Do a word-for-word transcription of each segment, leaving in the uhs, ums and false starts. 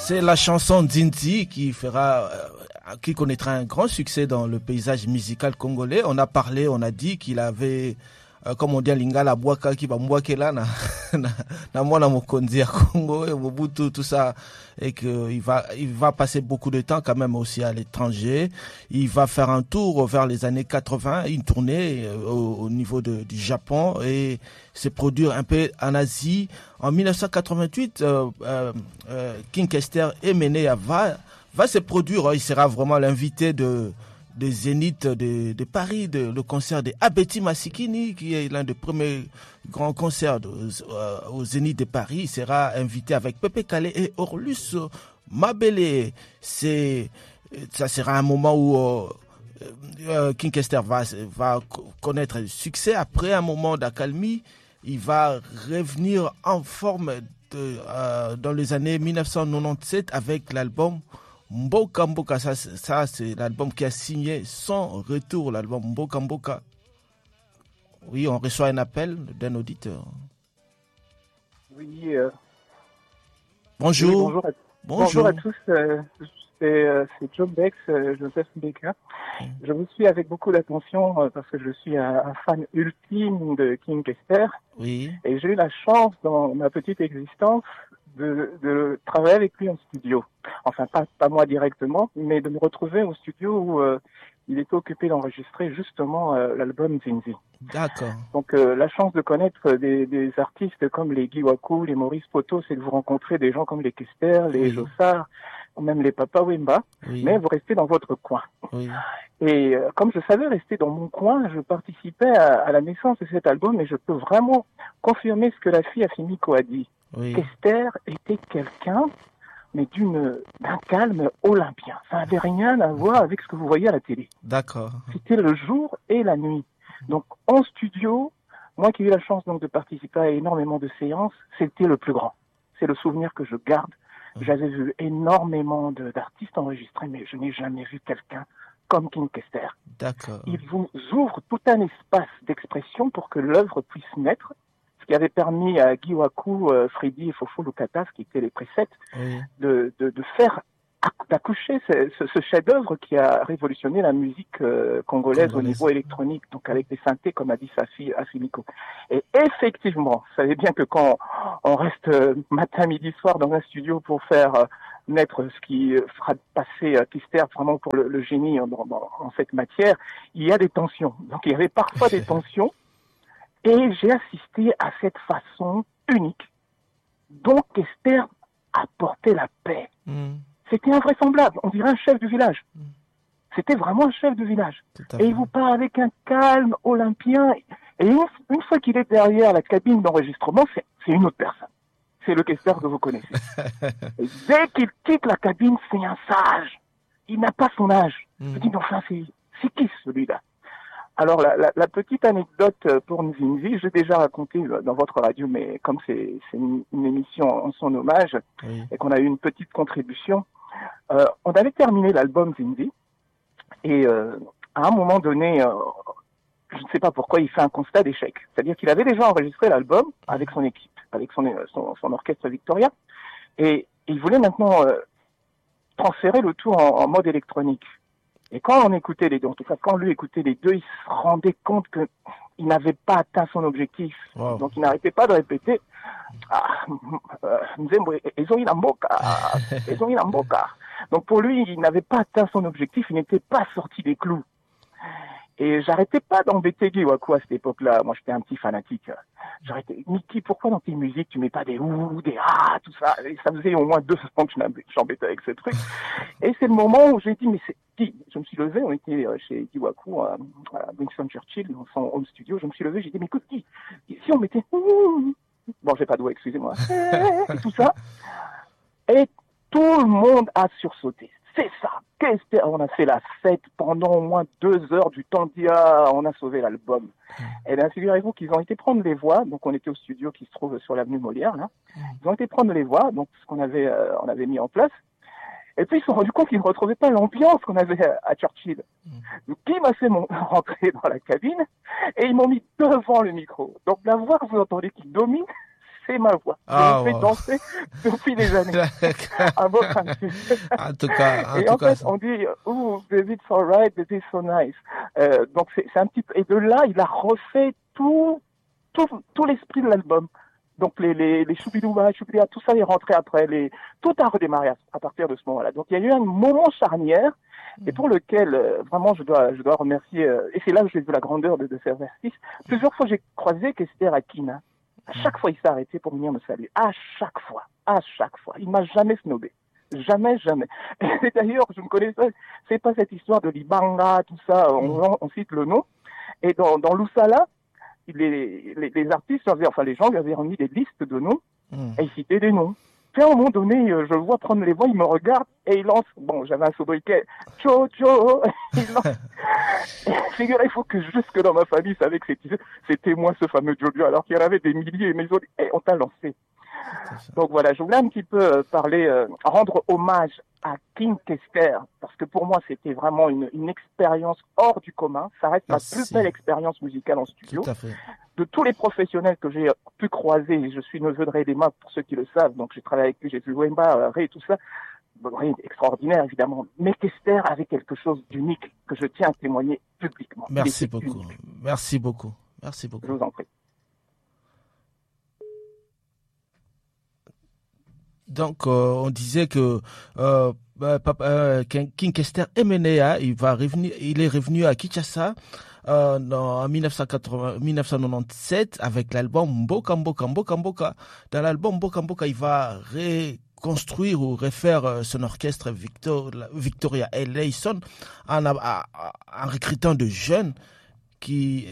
C'est la chanson Nzinzi qui fera, euh, qui connaîtra un grand succès dans le paysage musical congolais. On a parlé, on a dit qu'il avait, euh, comme on dit à Lingala, Bwaka qui va Mbwakela na na na mwana mokonzi ya Congo et Mobutu, tout ça, et que il va il va passer beaucoup de temps quand même aussi à l'étranger. Il va faire un tour vers les années quatre-vingts, une tournée euh, au, au niveau de, du Japon et se produire un peu en Asie. En dix-neuf cent quatre-vingt-huit, euh, euh, euh, King Kester Emenea va va se produire. Il sera vraiment l'invité de de Zénith de, de Paris, de, le concert de Abeti Masikini, qui est l'un des premiers grands concerts de, euh, au Zénith de Paris. Il sera invité avec Pepe Kale et Orlus Mabele. C'est, ça sera un moment où euh, euh, King Kester va, va connaître le succès. Après un moment d'accalmie, il va revenir en forme de, euh, dans les années dix-neuf cent quatre-vingt-dix-sept avec l'album Mboka Mboka. Ça, ça c'est l'album qui a signé son retour, l'album Mboka Mboka. Oui, on reçoit un appel d'un auditeur. Oui. Euh... Bonjour. Oui, bonjour, à... bonjour. bonjour à tous. Euh, c'est, euh, c'est Joe Bex, euh, Joseph Baker. Mm. Je vous suis avec beaucoup d'attention euh, parce que je suis un, un fan ultime de King Kester. Oui. Et j'ai eu la chance dans ma petite existence de, de travailler avec lui en studio. Enfin, pas, pas moi directement, mais de me retrouver au studio où euh, il était occupé d'enregistrer justement euh, l'album Zinzi. D'accord. Donc euh, la chance de connaître des, des artistes comme les Guy Wakou, les Maurice Poto, c'est de vous rencontrer des gens comme les Kester, les oui. Jossard, ou même les Papa Wemba, oui. Mais vous restez dans votre coin. Oui. Et euh, comme je savais rester dans mon coin, je participais à, à la naissance de cet album et je peux vraiment confirmer ce que la fille Afimiko a dit. Oui. Kester était quelqu'un, mais d'une, d'un calme olympien. Ça n'avait rien à voir avec ce que vous voyez à la télé. D'accord. C'était le jour et la nuit. Donc, en studio, moi qui ai eu la chance donc de participer à énormément de séances, c'était le plus grand. C'est le souvenir que je garde. J'avais vu énormément de, d'artistes enregistrés, mais je n'ai jamais vu quelqu'un comme King Kester. D'accord. Il vous ouvre tout un espace d'expression pour que l'œuvre puisse naître, ce qui avait permis à Guy Wakou, euh, Freddy et Fofo Lukata, qui étaient les presets, oui. de, de, de faire d'accoucher ce, ce, ce chef-d'œuvre qui a révolutionné la musique euh, congolaise, congolaise au niveau électronique, donc avec des synthés, comme a dit sa fille Afimiko. Et effectivement, vous savez bien que quand on reste euh, matin, midi, soir dans un studio pour faire euh, naître ce qui fera passer euh, Kester vraiment pour le, le génie en, en, en cette matière, il y a des tensions. Donc il y avait parfois des tensions, et j'ai assisté à cette façon unique dont Kester apportait la paix. Mm. C'était invraisemblable. On dirait un chef du village. Mm. C'était vraiment un chef de village. Et il vous parle avec un calme olympien. Et une, une fois qu'il est derrière la cabine d'enregistrement, c'est, c'est une autre personne. C'est le Kester que vous connaissez. Et dès qu'il quitte la cabine, c'est un sage. Il n'a pas son âge. Mm. Je dis, mais enfin, c'est, c'est qui celui-là? Alors, la, la, la petite anecdote pour Nzinzi, je l'ai déjà racontée dans votre radio, mais comme c'est, c'est une, une émission en son hommage, oui. Et qu'on a eu une petite contribution, euh, on avait terminé l'album Zinzi, et euh, à un moment donné, euh, je ne sais pas pourquoi, il fait un constat d'échec. C'est-à-dire qu'il avait déjà enregistré l'album avec son équipe, avec son, son, son orchestre Victoria, et il voulait maintenant euh, transférer le tout en, en mode électronique. Et quand on écoutait les deux, en tout cas quand lui écoutait les deux, il se rendait compte qu'il n'avait pas atteint son objectif. Wow. Donc il n'arrêtait pas de répéter ah, euh, donc pour lui, il n'avait pas atteint son objectif, il n'était pas sorti des clous. Et j'arrêtais pas d'embêter Guy Wakou à cette époque-là. Moi, j'étais un petit fanatique. J'arrêtais. Mickey, pourquoi dans tes musiques, tu mets pas des ouh, des ah, tout ça? Et ça faisait au moins deux ans que j'embêtais avec ce truc. Et c'est le moment où j'ai dit, mais c'est Guy. Je me suis levé, on était chez Guy Wakou, à, à Winston Churchill, dans son home studio. Je me suis levé, j'ai dit, mais écoute, Guy, si on mettait ouh, bon, j'ai pas de voix, excusez-moi. Et tout ça. Et tout le monde a sursauté. C'est ça. Qu'est-ce que on a fait la fête pendant au moins deux heures du temps dit ah, on a sauvé l'album. Mmh. Et bien, figurez-vous qu'ils ont été prendre les voix. Donc, on était au studio qui se trouve sur l'avenue Molière, là. Mmh. Ils ont été prendre les voix, donc ce qu'on avait, euh, on avait mis en place. Et puis, ils se sont rendus compte qu'ils ne retrouvaient pas l'ambiance qu'on avait à Churchill. Mmh. Donc, qui m'a fait mon... rentrer dans la cabine et ils m'ont mis devant le micro. Donc, la voix que vous entendez qui domine, c'est ma voix. Ah, je me fais wow. danser depuis des années. À votre insu. En tout cas, en Et tout en cas, fait, on dit, oh, baby, it's alright, baby, it's so nice. Euh, donc c'est, c'est un petit peu, et de là, il a refait tout, tout, tout l'esprit de l'album. Donc les, les, les choubidouba, choubidouba, tout ça est rentré après, les, tout a redémarré à, à partir de ce moment-là. Donc il y a eu un moment charnière, et pour lequel, euh, vraiment, je dois, je dois remercier, euh, et c'est là que j'ai vu la grandeur de, de ces artistes. Plusieurs fois, j'ai croisé Kester Akina. À chaque fois, il s'est arrêté pour venir me saluer. À chaque fois. À chaque fois. Il m'a jamais snobé. Jamais, jamais. Et d'ailleurs, je ne connais pas, c'est pas cette histoire de Libanga, tout ça, on, on cite le nom. Et dans, dans l'Oussala, les, les, les artistes, enfin, les gens lui avaient remis des listes de noms, mm. et ils citaient des noms. Puis à un moment donné, je le vois prendre les voix, il me regarde et il lance, bon, j'avais un sobriquet, Jojo, il lance. Figurez-vous que jusque dans ma famille, savait que c'était, c'était moi ce fameux Jojo, alors qu'il y en avait des milliers, mais hey, on t'a lancé. Donc voilà, je voulais un petit peu parler, euh, rendre hommage à King Kester, parce que pour moi, c'était vraiment une, une expérience hors du commun. Ça reste Merci. ma plus belle expérience musicale en studio. Tout à fait. De tous les professionnels que j'ai pu croiser, je suis neveu de Ray Dema pour ceux qui le savent, donc j'ai travaillé avec lui, j'ai vu Wemba, Ray, tout ça. Bon, Ray, extraordinaire évidemment, mais Kester avait quelque chose d'unique que je tiens à témoigner publiquement. Merci beaucoup. Unique. Merci beaucoup. Merci beaucoup. Je vous en prie. Donc, euh, on disait que euh, euh, King Kester Emenea, il va revenir, il est revenu à Kinshasa euh, en mille neuf cent quatre-vingt-dix-sept avec l'album Mboka Mboka Mboka Mboka. Dans l'album Mboka Mboka, il va reconstruire ou refaire son orchestre Victor, Victoria Eleison en, en, en recrutant de jeunes qui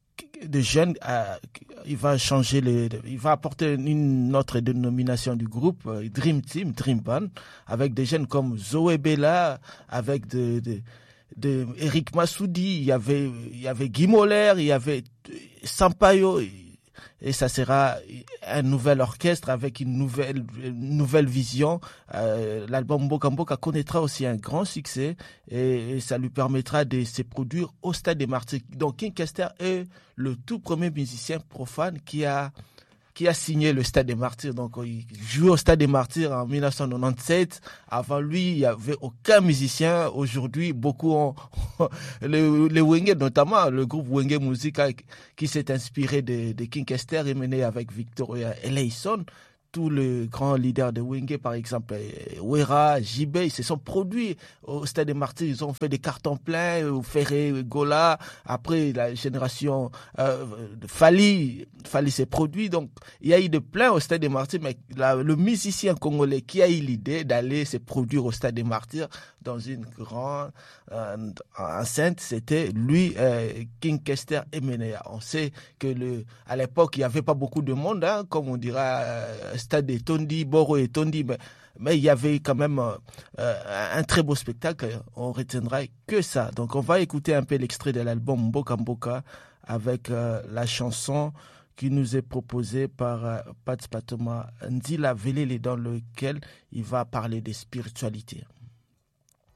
de jeunes, euh, il va changer les, il va apporter une autre dénomination du groupe, euh, Dream Team, Dream Band, avec des jeunes comme Zoé Bella, avec de, de, de Eric Massoudi, il y avait, il y avait Guy Moller, il y avait Sampaio, et ça sera un nouvel orchestre avec une nouvelle, une nouvelle vision. Euh, l'album Mboka Mboka connaîtra aussi un grand succès et, et ça lui permettra de se produire au Stade des Martyrs. Donc King Kester est le tout premier musicien profane qui a qui a signé le Stade des Martyrs. Donc, il jouait au Stade des Martyrs en mille neuf cent quatre-vingt-dix-sept. Avant lui, il n'y avait aucun musicien. Aujourd'hui, beaucoup ont, les, les Wenge, notamment le groupe Wenge Musica, qui s'est inspiré de, de King Kester et mené avec Victoria Eleison. Tous les grands leaders de Wenge, par exemple, Wera, J B, ils se sont produits au Stade des Martyrs. Ils ont fait des cartons pleins, Ferré, Gola. Après, la génération euh, Fali, Fali s'est produit. Donc, il y a eu de plein au Stade des Martyrs, mais la, le musicien congolais qui a eu l'idée d'aller se produire au Stade des Martyrs dans une grande euh, enceinte, c'était lui, euh, King Kester Emenea. On sait que le, à l'époque, il n'y avait pas beaucoup de monde, hein, comme on dira, euh, Stade de Tondi, Boro et Tondi, mais, mais il y avait quand même euh, un très beau spectacle. On retiendra que ça. Donc, on va écouter un peu l'extrait de l'album Mboka Mboka avec euh, la chanson qui nous est proposée par euh, Pat Patoma Ndila Velele, dans lequel il va parler de spiritualité.